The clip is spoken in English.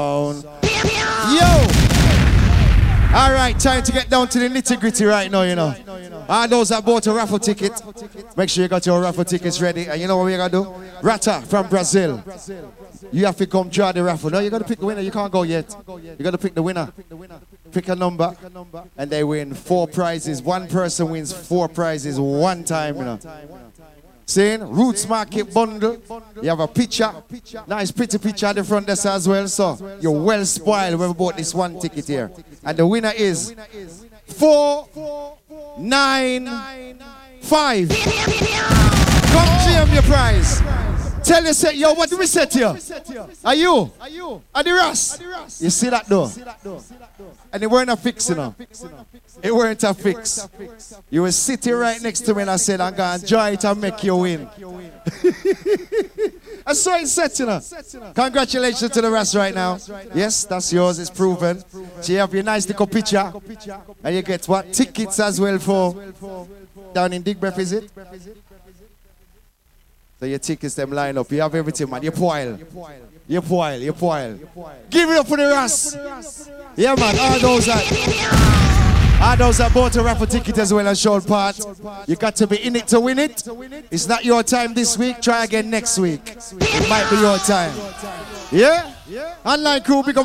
Yo! Alright, time to get down to the nitty-gritty right now, you know. All those that bought a raffle ticket, make sure you got your raffle tickets ready. And you know what we're going to do? Rata from Brazil. You have to come draw the raffle. No, you got to pick the winner. You can't go yet. You got to pick the winner. Pick a number, and they win 4 prizes. One person wins 4 prizes one time, you know. Saying Roots Market bundle. You have a picture, nice pretty picture at the front desk as well. So you're well spoiled when we bought this one ticket here. And the winner is 495. Come claim your prize. Tell you, say, yo, what do we say to you? Are you? Are the Ras? You see that though? And it weren't a fix, you know. It weren't a fix. You were sitting right next to me and I said, I'm going to enjoy it and make you win. I saw it set, you know. Congratulations to the Ras right now. Yes, that's yours. It's proven. So you have your nice little picture. And you get what? Tickets as well for down in Digbreath, is it? So your tickets, them line up. You have everything, man. You poil. You poil. You poil. Give it up for the Ras. Yeah, man. All those that bought a raffle ticket as well and showed part. You got to be in it to win it. It's not your time this week. Try again next week. It might be your time. Yeah? Online crew, big up.